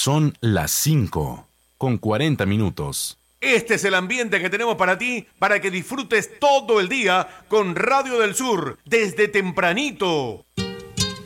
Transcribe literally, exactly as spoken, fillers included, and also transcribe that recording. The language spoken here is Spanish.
Son las cinco, con cuarenta minutos. Este es el ambiente que tenemos para ti, para que disfrutes todo el día con Radio del Sur, desde tempranito.